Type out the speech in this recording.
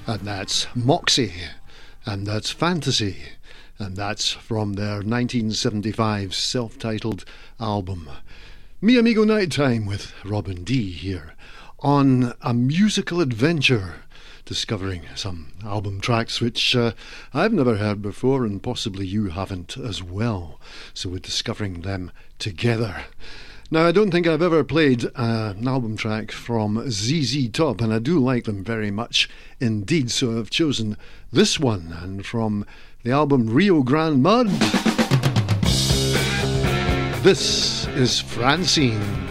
and that's Moxie, and that's Fantasy, and that's from their 1975 self-titled album. Mi Amigo Nighttime with Robin D here on a musical adventure, discovering some album tracks which I've never heard before, and possibly you haven't as well, so we're discovering them together. Now, I don't think I've ever played an album track from ZZ Top, and I do like them very much indeed, so I've chosen this one, and from the album Rio Grande Mud, this is Francine.